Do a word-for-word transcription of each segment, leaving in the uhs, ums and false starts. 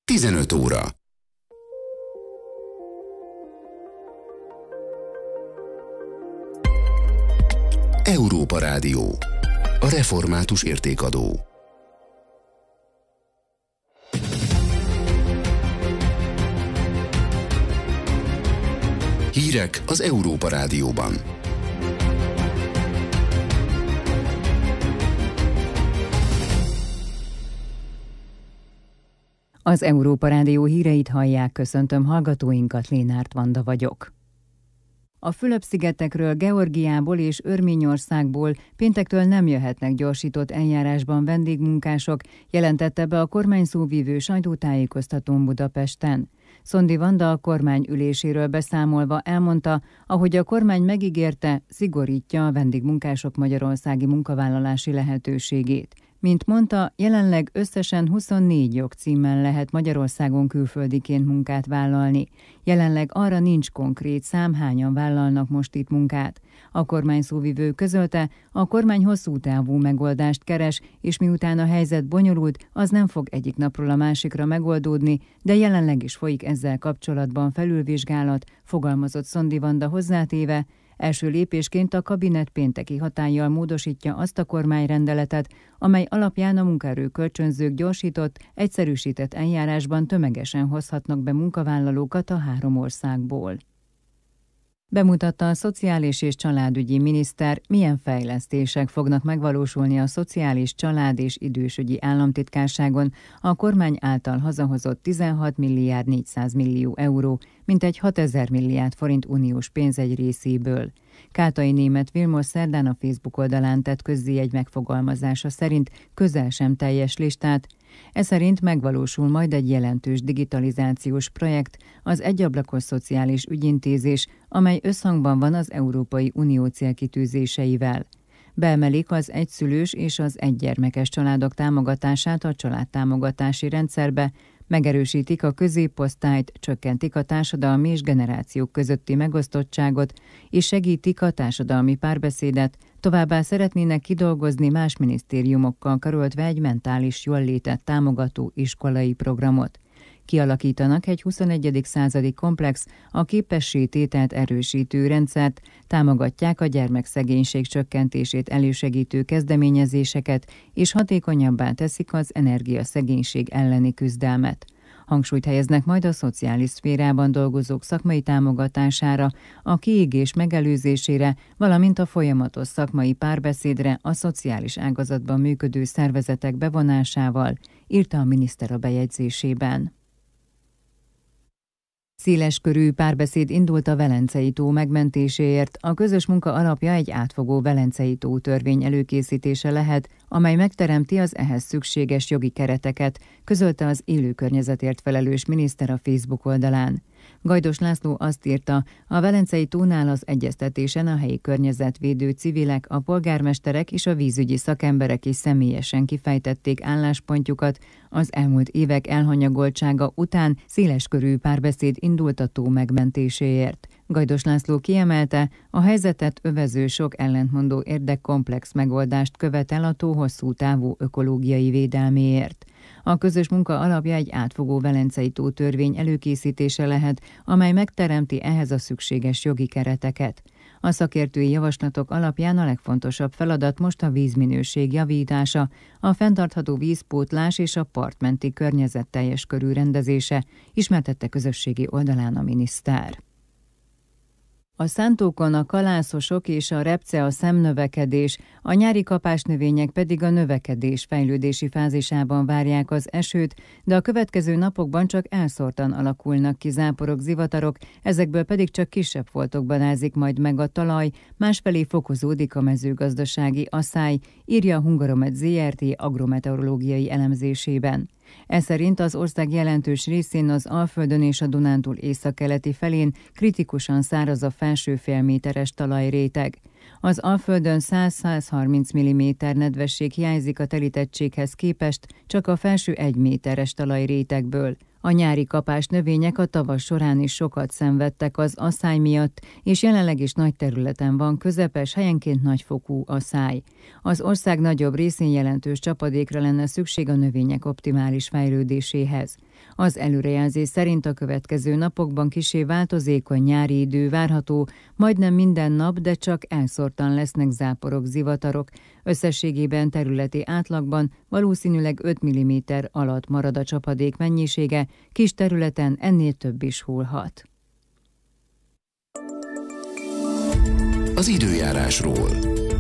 tizenöt óra. Európa Rádió. A református értékadó. Hírek az Európa Rádióban. Az Európa Rádió híreit hallják, köszöntöm hallgatóinkat, Lénárt Vanda vagyok. A Fülöp-szigetekről, Georgiából és Örményországból péntektől nem jöhetnek gyorsított eljárásban vendégmunkások, jelentette be a kormány szóvivő sajtótájékoztatón Budapesten. Szondi Vanda a kormány üléséről beszámolva elmondta, ahogy a kormány megígérte, szigorítja a vendégmunkások magyarországi munkavállalási lehetőségét. Mint mondta, jelenleg összesen huszonnégy jogcímmel lehet Magyarországon külföldiként munkát vállalni. Jelenleg arra nincs konkrét szám, hányan vállalnak most itt munkát. A kormány szóvivő közölte, a kormány hosszú távú megoldást keres, és miután a helyzet bonyolult, az nem fog egyik napról a másikra megoldódni, de jelenleg is folyik ezzel kapcsolatban felülvizsgálat, fogalmazott Szondi Vanda hozzátéve. Első lépésként a kabinet pénteki hatállyal módosítja azt a kormányrendeletet, amely alapján a munkaerőkölcsönzők gyorsított, egyszerűsített eljárásban tömegesen hozhatnak be munkavállalókat a három országból. Bemutatta a szociális és családügyi miniszter, milyen fejlesztések fognak megvalósulni a Szociális Család és Idősügyi Államtitkárságon a kormány által hazahozott tizenhat milliárd négyszáz millió euró, mintegy hatezer milliárd forint uniós pénz egy részéből. Kátai Németh Vilmos szerdán a Facebook oldalán tett közzé egy megfogalmazása szerint közel sem teljes listát. Ez szerint megvalósul majd egy jelentős digitalizációs projekt, az egyablakos szociális ügyintézés, amely összhangban van az Európai Unió célkitűzéseivel. Beemelik az egyszülős és az egygyermekes családok támogatását a családtámogatási rendszerbe, megerősítik a középosztályt, csökkentik a társadalmi és generációk közötti megosztottságot, és segítik a társadalmi párbeszédet, továbbá szeretnének kidolgozni más minisztériumokkal karöltve egy mentális jóllétet támogató iskolai programot. Kialakítanak egy huszonegyedik századi komplex, a képességtételt erősítő rendszert, támogatják a gyermekszegénység csökkentését elősegítő kezdeményezéseket, és hatékonyabbá teszik az energiaszegénység elleni küzdelmet. Hangsúlyt helyeznek majd a szociális szférában dolgozók szakmai támogatására, a kiégés megelőzésére, valamint a folyamatos szakmai párbeszédre a szociális ágazatban működő szervezetek bevonásával, írta a miniszter a bejegyzésében. Széleskörű párbeszéd indult a Velencei tó megmentéséért. A közös munka alapja egy átfogó Velencei tó törvény előkészítése lehet, amely megteremti az ehhez szükséges jogi kereteket, közölte az élőkörnyezetért felelős miniszter a Facebook oldalán. Gajdos László azt írta, a Velencei tónál az egyeztetésen a helyi környezetvédő civilek, a polgármesterek és a vízügyi szakemberek is személyesen kifejtették álláspontjukat. Az elmúlt évek elhanyagoltsága után széleskörű párbeszéd indult a tó megmentéséért. Gajdos László kiemelte, a helyzetet övező sok ellentmondó érdekkomplex megoldást követel a tó hosszú távú ökológiai védelméért. A közös munka alapja egy átfogó Velencei tó törvény előkészítése lehet, amely megteremti ehhez a szükséges jogi kereteket. A szakértői javaslatok alapján a legfontosabb feladat most a vízminőség javítása, a fenntartható vízpótlás és a partmenti környezet teljes körű rendezése, ismertette közösségi oldalán a miniszter. A szántókon a kalászosok és a repce a szemnövekedés, a nyári kapásnövények pedig a növekedés fejlődési fázisában várják az esőt, de a következő napokban csak elszórtan alakulnak ki záporok, zivatarok, ezekből pedig csak kisebb foltokban ázik majd meg a talaj, másfelé fokozódik a mezőgazdasági aszály, írja a Hungaromet zé er té agrometeorológiai elemzésében. Ez szerint az ország jelentős részén az Alföldön és a Dunántúl északkeleti felén kritikusan száraz a felső félméteres talajréteg. Az Alföldön száz-százharminc milliméter nedvesség hiányzik a telítettséghez képest csak a felső egy méteres talajrétegből. A nyári kapás növények a tavasz során is sokat szenvedtek az aszály miatt, és jelenleg is nagy területen van közepes, helyenként nagyfokú aszály. Az ország nagyobb részén jelentős csapadékra lenne szükség a növények optimális fejlődéséhez. Az előrejelzés szerint a következő napokban kissé változékony nyári idő várható, majdnem minden nap, de csak elszórtan lesznek záporok, zivatarok. Összességében területi átlagban valószínűleg öt milliméter alatt marad a csapadék mennyisége, kis területen ennél több is hullhat. Az időjárásról.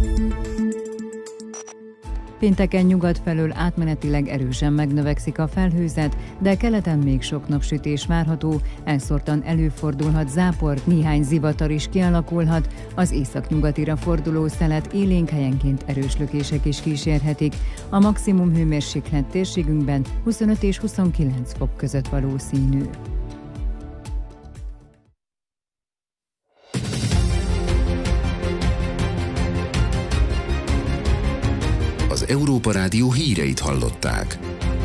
Pénteken nyugat felől átmenetileg erősen megnövekszik a felhőzet, de keleten még sok napsütés várható, elszórtan előfordulhat zápor, néhány zivatar is kialakulhat, az északnyugatira forduló szelet élénk, helyenként erős lökések is kísérhetik. A maximum hőmérséklet térségünkben huszonöt és huszonkilenc fok között valószínű. Az Európa Rádió híreit hallották.